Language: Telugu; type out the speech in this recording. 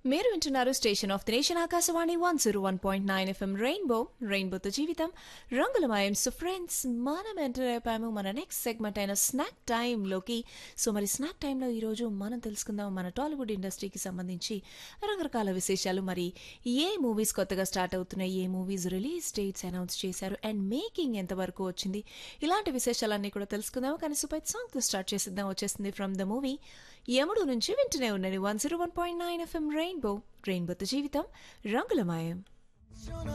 మీరు వింటున్నారు station of the nation Akashvani 101.9 FM రెయిన్బోతో జీవితం రంగులమయం. సో ఫ్రెండ్స్, మనం ఎంటర్ అయిపోయాము మన నెక్స్ట్ సెగ్మెంట్ అయిన స్నాక్ టైంలోకి. సో మరి స్నాక్ టైంలో ఈరోజు మనం తెలుసుకుందాం మన టాలీవుడ్ ఇండస్ట్రీకి సంబంధించి రకరకాల విశేషాలు. మరి ఏ మూవీస్ కొత్తగా స్టార్ట్ అవుతున్నాయి, ఏ మూవీస్ రిలీజ్ డేట్స్ అనౌన్స్ చేశారు, అండ్ మేకింగ్ ఎంతవరకు వచ్చింది, ఇలాంటి విశేషాలన్నీ కూడా తెలుసుకుందాం. కానీ సూపర్ సాంగ్తో స్టార్ట్ చేసిద్దాం. వచ్చేసింది ఫ్రమ్ ద మూవీ యముడు నుంచి. వింటూనే ఉండండి 101.9 ఎఫ్ఎం రెయిన్బోతో జీవితం రంగులమయం.